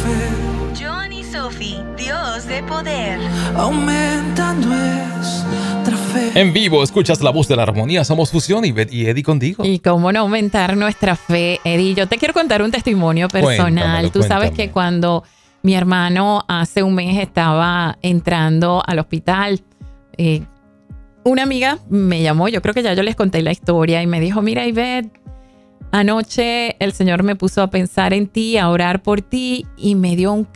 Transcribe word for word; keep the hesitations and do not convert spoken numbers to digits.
fe. John y Sophie, Dios de poder. Aumenta nuestra fe. En vivo escuchas la voz de la armonía. Somos Fusión y, y Eddie contigo. Y cómo no aumentar nuestra fe, Eddie. Yo te quiero contar un testimonio personal. Cuéntamelo, Tú sabes cuéntame. que cuando mi hermano hace un mes estaba entrando al hospital, eh, una amiga me llamó, yo creo que ya yo les conté la historia, y me dijo, mira, Ivette, anoche el Señor me puso a pensar en ti, a orar por ti, y me dio un